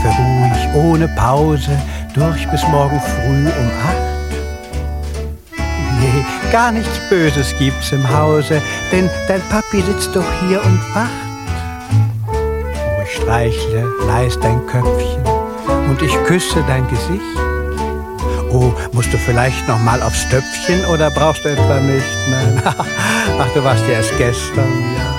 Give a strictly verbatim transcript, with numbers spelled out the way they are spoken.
schlafe ruhig, ohne Pause, durch bis morgen früh um acht. Nee, gar nichts Böses gibt's im Hause, denn dein Papi sitzt doch hier und wacht. Oh, ich streichle leis dein Köpfchen und ich küsse dein Gesicht. Oh, musst du vielleicht noch mal aufs Töpfchen oder brauchst du etwa nicht? Nein, ach, du warst ja erst gestern, ja.